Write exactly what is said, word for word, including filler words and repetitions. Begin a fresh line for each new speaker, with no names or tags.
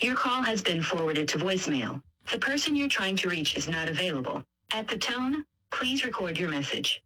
Your call has been forwarded to voicemail. The person you're trying to reach is not available. At the tone, please record your message.